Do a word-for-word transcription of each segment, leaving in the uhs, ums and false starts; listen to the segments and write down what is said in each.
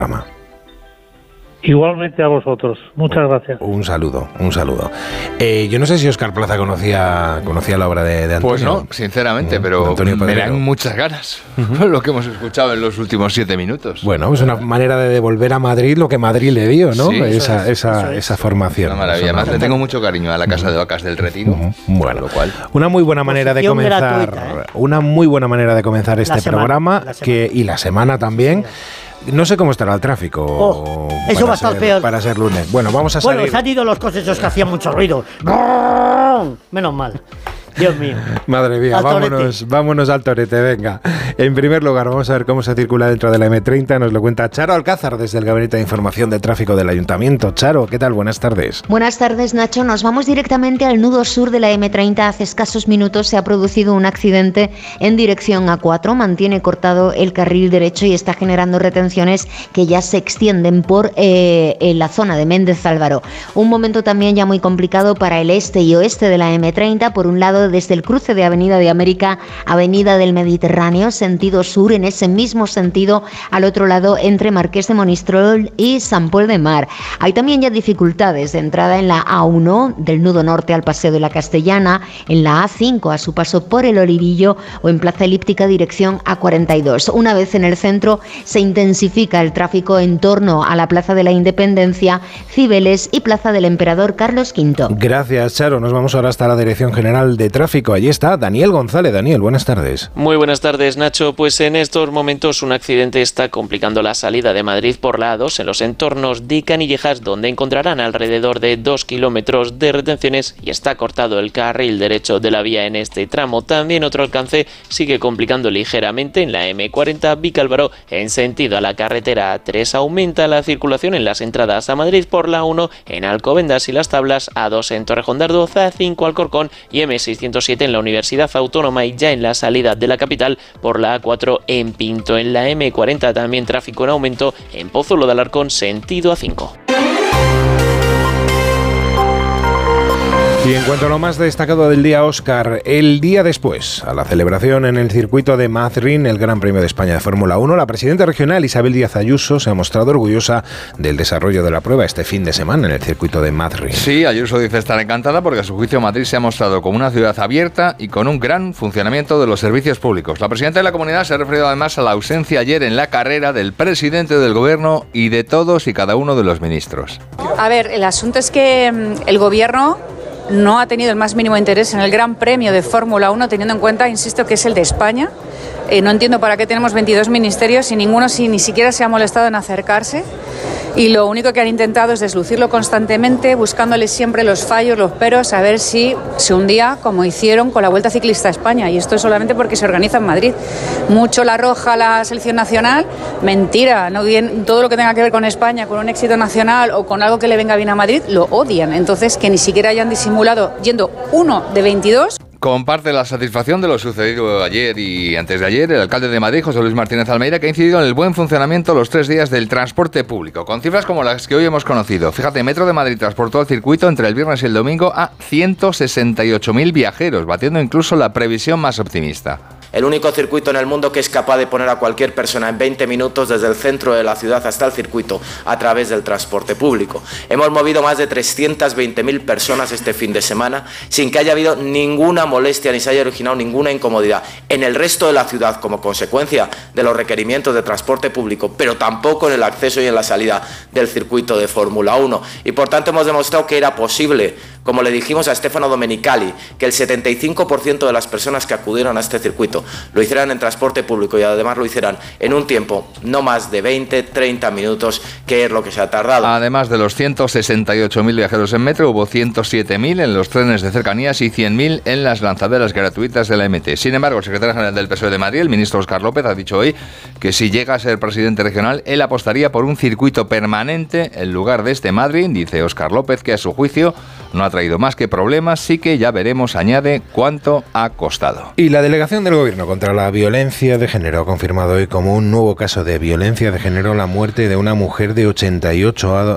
Igualmente a vosotros. Muchas gracias. Un saludo, un saludo. Eh, yo no sé si Óscar Plaza conocía conocía la obra de, de Antonio. Pues no, sinceramente, uh, pero me dan muchas ganas uh-huh. lo que hemos escuchado en los últimos siete minutos. Bueno, es una manera de devolver a Madrid lo que Madrid le dio, ¿no? Sí, esa, es, esa, esa formación. Una maravilla. Además, le tengo mucho cariño a la Casa uh-huh. de Vacas del Retiro. Uh-huh. Bueno, lo cual, una muy buena manera de comenzar, gratuita, ¿eh? una muy buena manera de comenzar este la semana, programa la semana. que y la semana también. No sé cómo estará el tráfico. Oh, eso va a estar ser, peor. Para ser lunes. Bueno, vamos a salir. Bueno, se han ido los coches esos que hacían mucho ruido. Menos mal. Dios mío. Madre mía, al vámonos, vámonos al torete, venga. En primer lugar, vamos a ver cómo se circula dentro de la eme treinta. Nos lo cuenta Charo Alcázar desde el Gabinete de Información de Tráfico del Ayuntamiento. Charo, ¿qué tal? Buenas tardes. Buenas tardes, Nacho. Nos vamos directamente al nudo sur de la eme treinta. Hace escasos minutos se ha producido un accidente en dirección A cuatro. Mantiene cortado el carril derecho y está generando retenciones que ya se extienden por eh, en la zona de Méndez Álvaro. Un momento también ya muy complicado para el este y oeste de la eme treinta. Por un lado, desde el cruce de Avenida de América, Avenida del Mediterráneo, sentido sur, en ese mismo sentido, al otro lado, entre Marqués de Monistrol y San Pol de Mar. Hay también ya dificultades de entrada en la A uno, del nudo norte al Paseo de la Castellana, en la A cinco, a su paso por el Olivillo, o en Plaza Elíptica, dirección A cuarenta y dos. Una vez en el centro, se intensifica el tráfico en torno a la Plaza de la Independencia, Cibeles y Plaza del Emperador Carlos quinto. Gracias, Charo. Nos vamos ahora hasta la Dirección General de Tráfico. Allí está Daniel González. Daniel, buenas tardes. Muy buenas tardes, Nacho. Pues en estos momentos un accidente está complicando la salida de Madrid por la A dos en los entornos de Canillejas, donde encontrarán alrededor de dos kilómetros de retenciones y está cortado el carril derecho de la vía en este tramo. También otro alcance sigue complicando ligeramente en la eme cuarenta Vicálvaro en sentido a la carretera A tres. Aumenta la circulación en las entradas a Madrid por la A uno en Alcobendas y Las Tablas, A dos en Torrejón de Ardoz, A cinco Alcorcón y eme seiscientos siete en la Universidad Autónoma, y ya en la salida de la capital por la A cuatro en Pinto. En la eme cuarenta también tráfico en aumento en Pozuelo de Alarcón sentido A cinco. Y en cuanto a lo más destacado del día, Óscar, el día después, a la celebración en el circuito de Madrid, el Gran Premio de España de Fórmula uno, la presidenta regional Isabel Díaz Ayuso se ha mostrado orgullosa del desarrollo de la prueba este fin de semana en el circuito de Madrid. Sí, Ayuso dice estar encantada porque a su juicio Madrid se ha mostrado como una ciudad abierta y con un gran funcionamiento de los servicios públicos. La presidenta de la comunidad se ha referido además a la ausencia ayer en la carrera del presidente del gobierno y de todos y cada uno de los ministros. A ver, el asunto es que el gobierno no ha tenido el más mínimo interés en el Gran Premio de Fórmula uno, teniendo en cuenta, insisto, que es el de España. Eh, no entiendo para qué tenemos veintidós ministerios y ninguno si, ni siquiera se ha molestado en acercarse. Y lo único que han intentado es deslucirlo constantemente, buscándole siempre los fallos, los peros, a ver si se hundía, como hicieron con la Vuelta Ciclista a España. Y esto es solamente porque se organiza en Madrid. Mucho la roja la selección nacional, mentira. No bien, todo lo que tenga que ver con España, con un éxito nacional o con algo que le venga bien a Madrid, lo odian. Entonces, que ni siquiera hayan disimulado yendo uno de veintidós. Comparte la satisfacción de lo sucedido ayer y antes de ayer el alcalde de Madrid, José Luis Martínez Almeida, que ha incidido en el buen funcionamiento los tres días del transporte público, con cifras como las que hoy hemos conocido. Fíjate, Metro de Madrid transportó al circuito entre el viernes y el domingo a ciento sesenta y ocho mil viajeros, batiendo incluso la previsión más optimista. El único circuito en el mundo que es capaz de poner a cualquier persona en veinte minutos desde el centro de la ciudad hasta el circuito a través del transporte público. Hemos movido más de trescientas veinte mil personas este fin de semana sin que haya habido ninguna molestia ni se haya originado ninguna incomodidad en el resto de la ciudad como consecuencia de los requerimientos de transporte público, pero tampoco en el acceso y en la salida del circuito de Fórmula uno. Y por tanto hemos demostrado que era posible, como le dijimos a Stefano Domenicali, que el setenta y cinco por ciento de las personas que acudieron a este circuito lo hicieran en transporte público y además lo hicieran en un tiempo no más de veinte, treinta minutos, que es lo que se ha tardado. Además de los ciento sesenta y ocho mil viajeros en metro, hubo ciento siete mil en los trenes de cercanías y cien mil en las lanzaderas gratuitas de la eme te. Sin embargo, el secretario general del P S O E de Madrid, el ministro Óscar López, ha dicho hoy que si llega a ser presidente regional, él apostaría por un circuito permanente en lugar de este Madrid. Dice Óscar López que a su juicio no ha traído más que problemas, sí que ya veremos, añade, cuánto ha costado. Y la delegación del Gobierno contra la violencia de género ha confirmado hoy como un nuevo caso de violencia de género la muerte de una mujer de ochenta y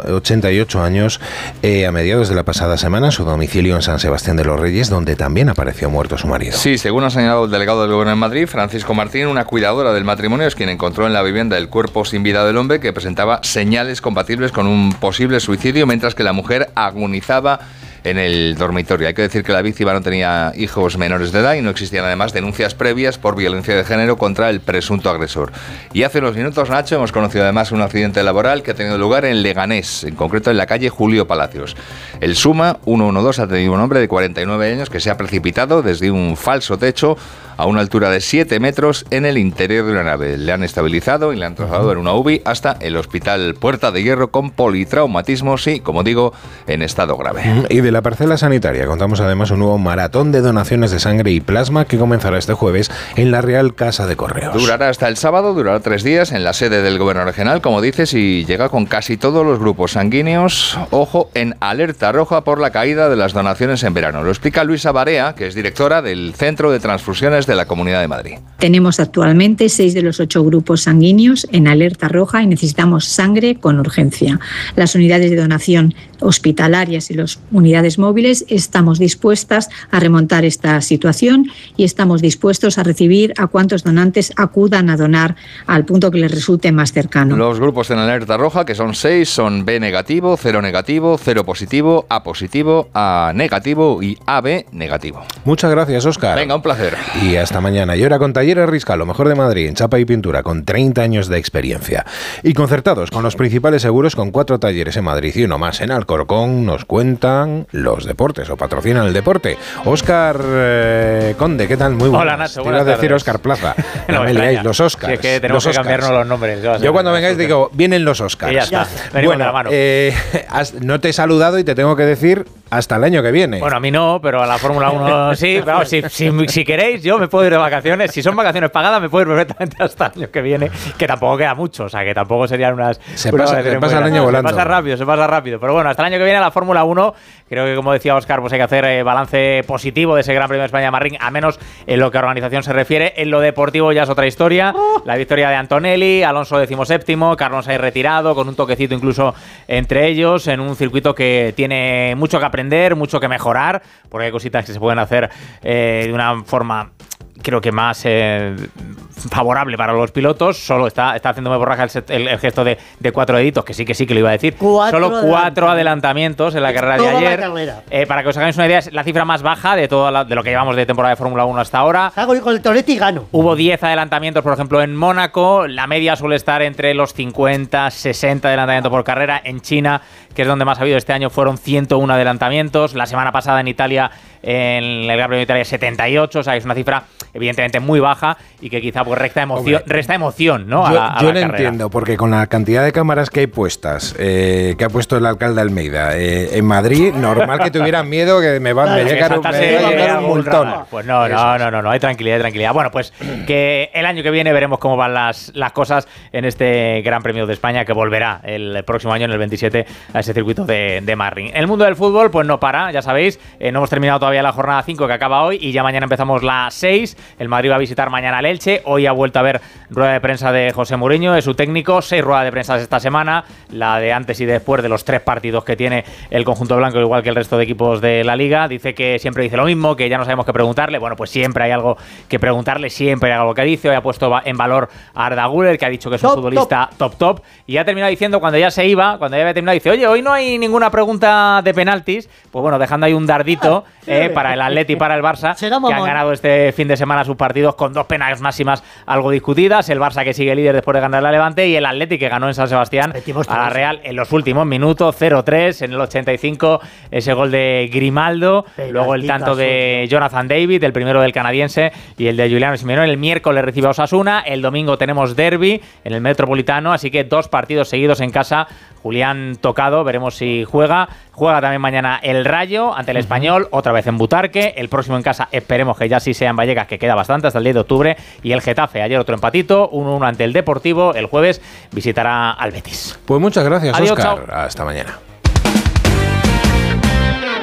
ocho años eh, a mediados de la pasada semana en su domicilio en San Sebastián de los Reyes, donde también apareció muerto su marido. Sí, según ha señalado el delegado del Gobierno en Madrid, Francisco Martín, una cuidadora del matrimonio es quien encontró en la vivienda el cuerpo sin vida del hombre, que presentaba señales compatibles con un posible suicidio, mientras que la mujer agonizaba en el dormitorio. Hay que decir que la víctima no tenía hijos menores de edad y no existían además denuncias previas por violencia de género contra el presunto agresor. Y hace unos minutos, Nacho, hemos conocido además un accidente laboral que ha tenido lugar en Leganés, en concreto en la calle Julio Palacios. El Suma ciento doce ha tenido un hombre de cuarenta y nueve años que se ha precipitado desde un falso techo a una altura de siete metros en el interior de una nave. Le han estabilizado y le han trasladado en una U B I hasta el Hospital Puerta de Hierro con politraumatismos y, como digo, en estado grave. Y de la parcela sanitaria contamos además un nuevo maratón de donaciones de sangre y plasma que comenzará este jueves en la Real Casa de Correos. Durará hasta el sábado, durará tres días en la sede del Gobierno regional, como dices, y llega con casi todos los grupos sanguíneos, ojo, en alerta roja por la caída de las donaciones en verano. Lo explica Luisa Barea, que es directora del Centro de Transfusiones de la Comunidad de Madrid. Tenemos actualmente seis de los ocho grupos sanguíneos en alerta roja y necesitamos sangre con urgencia. Las unidades de donación hospitalarias y las unidades móviles estamos dispuestas a remontar esta situación y estamos dispuestos a recibir a cuantos donantes acudan a donar al punto que les resulte más cercano. Los grupos en alerta roja, que son seis, son B negativo, cero negativo, cero positivo, A positivo, A negativo y A B negativo. Muchas gracias, Óscar. Venga, un placer. Y hasta mañana. Y ahora con Talleres Risca, lo mejor de Madrid en chapa y pintura, con treinta años de experiencia. Y concertados con los principales seguros, con cuatro talleres en Madrid y uno más en Alcorcón, nos cuentan los deportes o patrocinan el deporte. Óscar eh, Conde, ¿qué tal? Muy buenas. Hola, Nacho, Te iba a decir tardes. Óscar Plaza. No, No me liáis, los Óscars. Sí, es que tenemos los que cambiarnos los nombres. Yo cuando vengáis digo, vienen los Óscars. Y ya está. Venimos de la mano. Eh, has- no te he saludado y te tengo que decir hasta el año que viene. Bueno, a mí no, pero a la Fórmula uno sí. Vamos, si, si, si queréis, yo me puedo ir de vacaciones. Si son vacaciones pagadas, me puedo ir perfectamente hasta el año que viene, que tampoco queda mucho. O sea, que tampoco serían unas. Se unas pasa- vacaciones se pasa muy el año grandes. volando. Se pasa rápido, se pasa rápido. Pero bueno, hasta el año que viene a la Fórmula uno, creo que como decía Óscar, pues hay que hacer eh, balance positivo de ese Gran Premio de España de Marrín, a menos en lo que a organización se refiere. En lo deportivo ya es otra historia. La victoria de Antonelli, Alonso decimoséptimo, Carlos Sainz retirado, con un toquecito incluso entre ellos, en un circuito que tiene mucho que aprender, mucho que mejorar, porque hay cositas que se pueden hacer eh, de una forma, creo que más eh, favorable para los pilotos. Solo está, está haciéndome borraja el, set- el, el gesto de, de cuatro deditos, que sí que sí que lo iba a decir. Cuatro Solo cuatro adelantamientos. adelantamientos en la carrera de Toda la ayer. carrera. Eh, para que os hagáis una idea, es la cifra más baja de todo la- de lo que llevamos de temporada de Fórmula uno hasta ahora. Hago con el Toretti y gano. Hubo diez adelantamientos, por ejemplo, en Mónaco. La media suele estar entre los cincuenta, sesenta adelantamientos por carrera. En China, que es donde más ha habido este año, fueron ciento uno adelantamientos. La semana pasada en Italia, en el Gran Premio de Italia, setenta y ocho. O sea, es una cifra evidentemente muy baja y que quizá pues resta emoción, Hombre, resta emoción, ¿no? A Yo, la, a yo la lo carrera. entiendo, porque con la cantidad de cámaras que hay puestas, eh, que ha puesto el alcalde Almeida eh, en Madrid, normal que tuvieran miedo que me van a Que llegar un, me saltase va a llegar un algún multón. radar. Pues no, no, no, no, no, hay tranquilidad, hay tranquilidad. Bueno, pues que el año que viene veremos cómo van las, las cosas en este Gran Premio de España, que volverá el próximo año, en el veintisiete, a ese circuito de, de Marrín. El mundo del fútbol, pues no para, ya sabéis, eh, no hemos terminado todavía la jornada cinco, que acaba hoy, y ya mañana empezamos la seis. El Madrid va a visitar mañana al Elche. Hoy ha vuelto a ver rueda de prensa de José Mourinho, de su técnico. Seis ruedas de prensa esta semana, la de antes y después de los tres partidos que tiene el conjunto blanco, igual que el resto de equipos de la Liga. Dice que siempre dice lo mismo, que ya no sabemos qué preguntarle. Bueno, pues siempre hay algo que preguntarle, siempre hay algo que dice. Hoy ha puesto en valor a Arda Güler, que ha dicho que es un Top, futbolista top, top, y ha terminado diciendo, cuando ya se iba, cuando ya había terminado, dice, oye, hoy no hay ninguna pregunta de penaltis. Pues bueno, dejando ahí un dardito eh, para el Atleti y para el Barça, Será que han mamón. ganado este fin de semana sus partidos con dos penas máximas algo discutidas. El Barça, que sigue líder después de ganar la Levante, y el Atleti, que ganó en San Sebastián Metimos a la tres. Real en los últimos minutos, cero tres en el ochenta y cinco, ese gol de Grimaldo, Penaltita luego el tanto de suyo. Jonathan David, el primero del canadiense, y el de Juliano Simeone. El miércoles recibe a Osasuna, el domingo tenemos derbi en el Metropolitano, así que dos partidos seguidos en casa. Julián tocado, veremos si juega. Juega también mañana el Rayo ante el Español, otra vez en Butarque. El próximo en casa, esperemos que ya sí sea en Vallecas, que queda bastante hasta el diez de octubre. Y el Getafe, ayer otro empatito, uno uno ante el Deportivo. El jueves visitará al Betis. Pues muchas gracias, Adiós, Óscar. chao. Hasta mañana.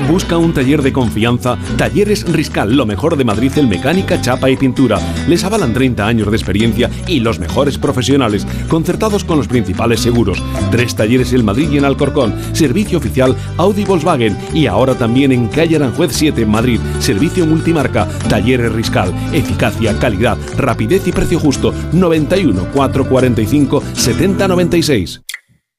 Busca un taller de confianza. Talleres Riscal, lo mejor de Madrid en mecánica, chapa y pintura. Les avalan treinta años de experiencia y los mejores profesionales, concertados con los principales seguros. Tres talleres en Madrid y en Alcorcón. Servicio oficial Audi Volkswagen. Y ahora también en calle Aranjuez siete en Madrid. Servicio multimarca. Talleres Riscal. Eficacia, calidad, rapidez y precio justo. noventa y uno, cuatrocientos cuarenta y cinco, setenta noventa y seis.